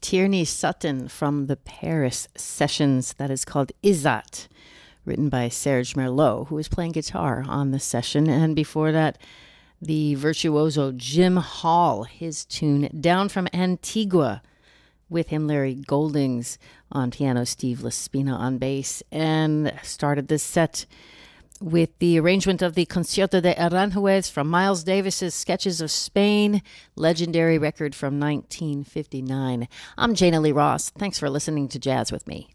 Tierney Sutton from the Paris Sessions. That is called Izat, written by Serge Merlot, who was playing guitar on the session. And before that, the virtuoso Jim Hall, his tune Down from Antigua, with him Larry Goldings on piano, Steve Laspina on bass, and started this set with the arrangement of the Concierto de Aranjuez from Miles Davis's Sketches of Spain, legendary record from 1959. I'm Jana Lee Ross. Thanks for listening to Jazz with me.